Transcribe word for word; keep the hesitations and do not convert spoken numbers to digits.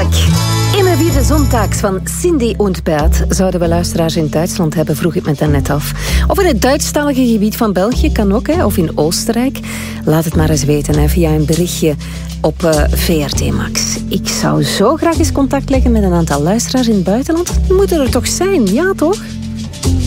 Heerlijk. Immer wieder zondags van Cindy und Bert. Zouden we luisteraars in Duitsland hebben, vroeg ik me dan net af. Of in het Duitsstalige gebied van België, kan ook, hè? Of in Oostenrijk. Laat het maar eens weten, hè, via een berichtje op uh, V R T Max. Ik zou zo graag eens contact leggen met een aantal luisteraars in het buitenland. Die moeten er toch zijn, ja toch?